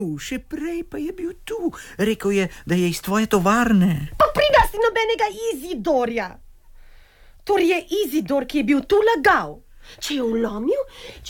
Še prej pa je bil tu. Rekel je, da je iz tvoje tovarne. Pa pri nas ni nobenega Izidorja. Torej je Izidor, ki je bil tu lagal. Če je vlomil?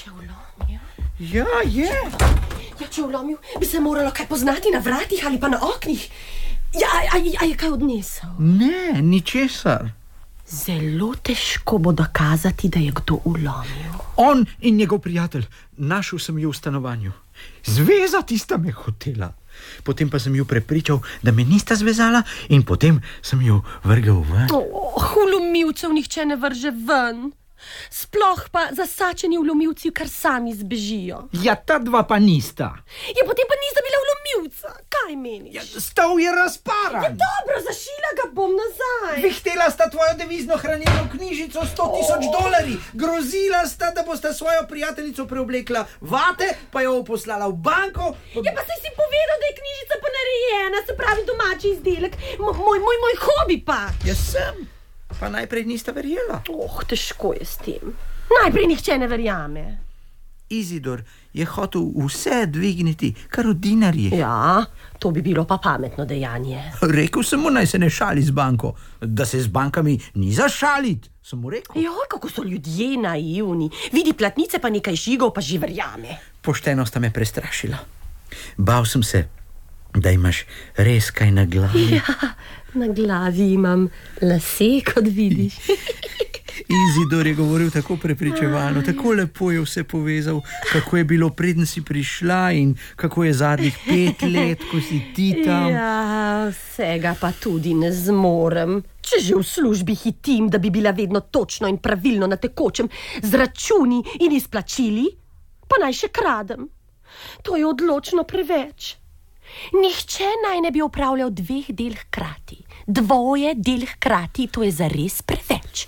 Ja, je. Ja, če je vlomil, bi se moralo kaj poznati na vratih ali pa na oknih. Ja, a je kaj odnesel? Ne, ničesar. Zelo težko bo dokazati, da je kdo vlomil. On in njegov prijatelj. Našel sem ju v stanovanju. Zvezati sta me hotela. Potem pa sem ju prepričal, da me nista zvezala in potem sem ju vrgel ven. Vlomilcev nihče ne vrže ven. Sploh pa zasačeni vlomilci kar sami zbežijo. Ja, ta dva pa nista. Ja, potem pa nista bila vlomilca. Kaj meniš? Ja, stol je razparan. Ja, dobro, zašila ga bom nazaj. Vihtela sta tvojo devizno hranilno knjižico $100,000. Grozila sta, da bosta svojo prijateljico preoblekla vate, pa jo poslala v banko. Ja, pa si povedal, da je knjižica ponarejena, se pravi domači izdelek. Moj hobi pa. Ja, sem. Pa najprej nista verjela. Težko je s tem. Najprej nihče ne verjame. Izidor je hotel vse dvigniti, kar v dinarjih. Ja, to bi bilo pa pametno dejanje. Rekel sem mu, naj se ne šali z banko. Da se z bankami ni za šalit, sem mu rekel. Jo, kako so ljudje naivni. Vidi platnice pa nekaj žigov, pa že verjame. Pošteno sta me prestrašila. Bal sem se, da imaš res kaj na glavi. Ja, na glavi imam lase, kot vidiš. Izidor je govoril tako prepričevalno, tako lepo je vse povezal, kako je bilo preden si prišla in kako je zadnjih 5 let, ko si ti tam. Ja, vsega pa tudi ne zmorem. Če že v službi hitim, da bi bila vedno točno in pravilno na tekočem z računi in izplačili, pa naj še kradem. To je odločno preveč. Nihče naj ne bi opravljal 2 del hkrati. 2 del hkrati, to je zares preveč.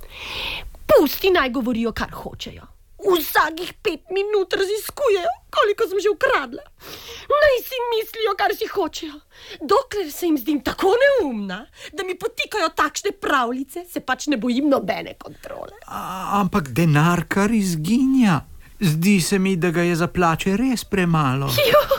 Pusti naj govorijo, kar hočejo. Vsakih 5 minut raziskujejo, koliko sem že ukradla. Naj si mislijo, kar si hočejo. Dokler se jim zdim tako neumna, da mi potikajo takšne pravljice, se pač ne bojim nobene kontrole. Ampak denar kar izginja. Zdi se mi, da ga je za plače res premalo.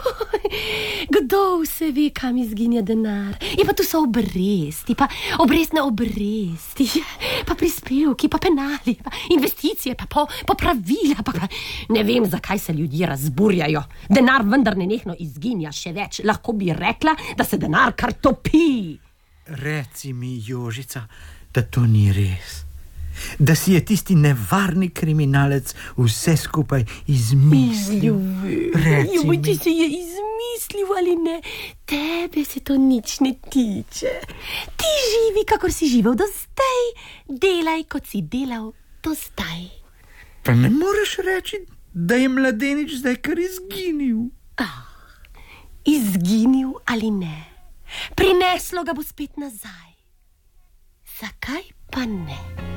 Kdo vse ve, kam izginja denar? Je pa tu so obresti, pa obrestne obresti, pa prispevki, pa penali, pa investicije, pa popravila, pa ne vem, zakaj se ljudje razburjajo. Denar vendar nenehno izginja, še več. Lahko bi rekla, da se denar kar topi. Reci mi, Jožica, da to ni res. Da si je tisti nevarni kriminalec vse skupaj izmislil. Reci mi. Če se je izmislil ali ne, tebe se to nič ne tiče. Ti živi, kakor si živel do zdaj, delaj, kot si delal do zdaj. Pa ne moreš reči, da je mladenič zdaj kar izginil. Izginil ali ne, prineslo ga bo spet nazaj. Zakaj pa ne?